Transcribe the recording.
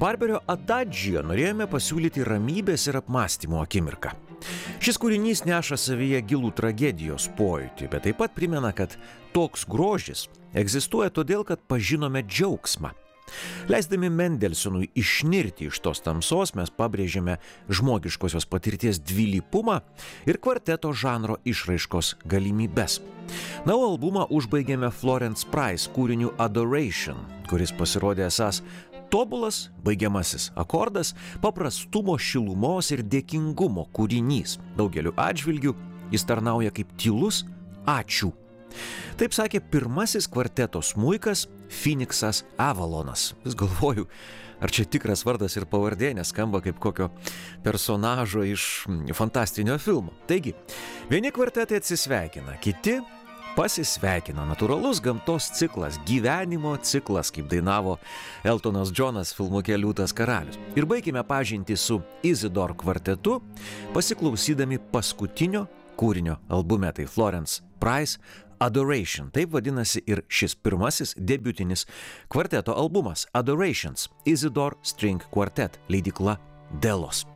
Barberio Adagio norėjome pasiūlyti ramybės ir apmąstymo akimirką. Šis kūrinys neša savyje gilų tragedijos pojūtį, bet taip pat primena, kad toks grožis egzistuoja todėl, kad pažinome džiaugsmą. Leisdami Mendelssohnui išnirti iš tos tamsos, mes pabrėžėme žmogiškosios patirties dvilypumą ir kvarteto žanro išraiškos galimybes. Na, o albumą užbaigėme Florence Price kūriniu Adoration, kuris pasirodė esąs tobulas baigiamasis akordas, paprastumo, šilumos ir dėkingumo kūrinys. Daugeliu atžvilgių jis tarnauja kaip tylus ačiū. Taip sakė pirmasis kvarteto smuikas Phoenixas Avalonas. Vis galvoju, ar čia tikras vardas ir pavardė, nes skamba kaip kokio personažo iš fantastinio filmo. Taigi, vieni kvartetai atsisveikina, kiti pasisveikina. Natūralus gamtos ciklas, gyvenimo ciklas, kaip dainavo Eltonas Džonas filmuke Liūtas karalius. Ir baigime pažintį su Isidore kvartetu, pasiklausydami paskutinio kūrinio albume, tai Florence Price Adoration. Taip vadinasi ir šis pirmasis debiutinis kvarteto albumas Adorations, Isidore String Quartet, leidykla Delos.